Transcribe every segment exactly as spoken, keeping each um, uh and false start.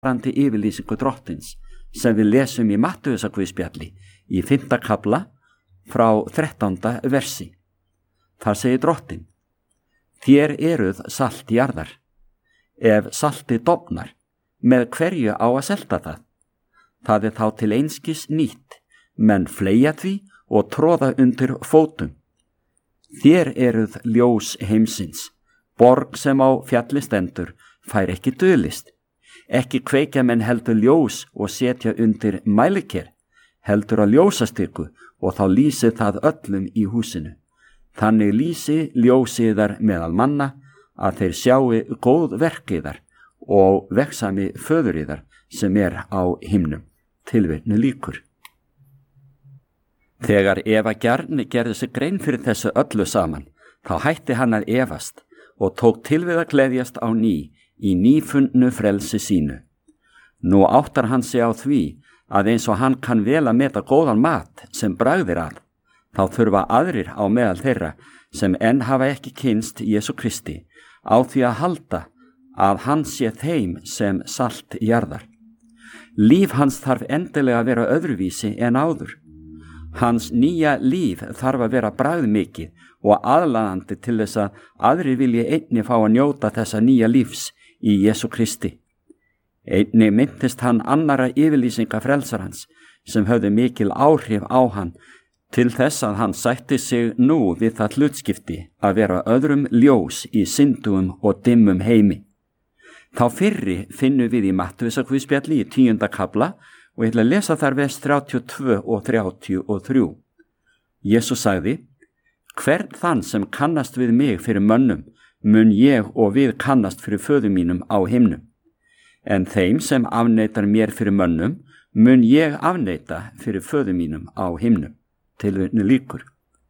randi yfirlýsingu drottins sem við lesum í Mattheusarguðspjalli í fimmta kafla frá þrettánda versi. Þar segir drottin: Þér eruð salt jarðar. Ef saltið dofnar, með hverju á að selta það? Það er þá til einskis nýtt, menn fleygja því og tróða undir fótum. Þér eruð ljós heimsins. Borg sem á fjalli stendur fær ekki dulist. Ekki kveikja menn heldur ljós og setja undir mæliker, heldur á ljósastyrku og þá lýsi það öllum í húsinu. Þannig lýsi ljósiðar meðal manna að þeir sjáu góð verkiðar og veksami föðuriðar sem er á himnum. Tilvitnu lýkur. Þegar Eva Gjarni gerði sig grein fyrir þessu öllu saman, þá hætti hann að efast og tók til við að gleðjast á ný í nýfundnu frelsi sínu. Nú áttar hann sig á því að eins og hann kann vel að meta góðan mat sem bragðir að, þá þurfa aðrir á meðal þeirra sem enn hafa ekki kynst Jesú Kristi á því að halda að hann sé þeim sem salt jarðar. Líf hans þarf endilega að vera öðruvísi en áður. Hans nýja líf þarf að vera bragðmikið og aðlaðandi til þess að aðrir vilji einni fá að njóta þessa nýja lífs í Jesú Kristi. Einni myndist hann annara yfirlýsinga frelsarans sem höfðu mikil áhrif á hann til þess að hann sætti sig nú við það hlutskipti að vera öðrum ljós í syndugum og dimmum heimi. Þá fyrri finnum við í Mattheusarguðspjalli í tíunda kafla og ég ætla að lesa þar vers þrjátíu og tvö og þrjátíu og þrjú. Jesús sagði: Hvern þann sem kannast við mig fyrir mönnum, mun ég og við kannast fyrir föður mínum á himnum. En þeim sem afneitar mér fyrir mönnum, mun ég afneita fyrir föður mínum á himnum. Tilvitnu lýkur.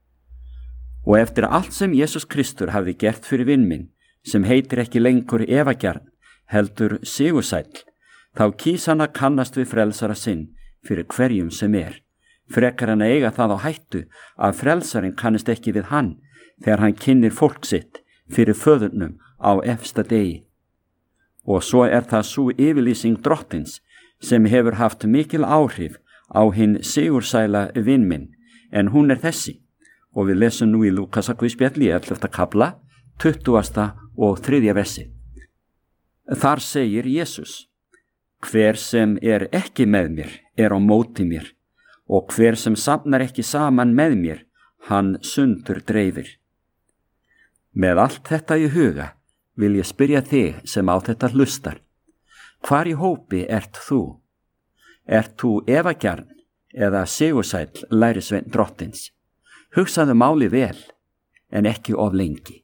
Og eftir allt sem Jesús Kristur hafði gert fyrir vin minn, sem heitir ekki lengur Eva Gjarn, heldur Sigursæll, þá kýs hann að kannast við frelsara sinn fyrir hverjum sem er, frekar hann að eiga það á hættu að frelsarinn kannist ekki við hann þegar hann kynnir fólk sitt fyrir föðurnum á efsta degi. Og svo er það sú yfirlýsing drottins sem hefur haft mikil áhrif á hinn sigursæla vin minn, en hún er þessi, og við lesum nú í Lúkasarguðspjalli í ellefta kafla, tuttugasta og þriðja versi. Þar segir Jesús: Hver sem er ekki með mér er á móti mér, og hver sem safnar ekki saman með mér, hann sundur dreifir. Með allt þetta í huga vil ég spyrja þig sem á þetta hlustar: hvar í hópi ert þú? Ert þú Eva Gjarn eða Sigursæll lærisveinn drottins? Hugsaðu máli vel, en ekki of lengi.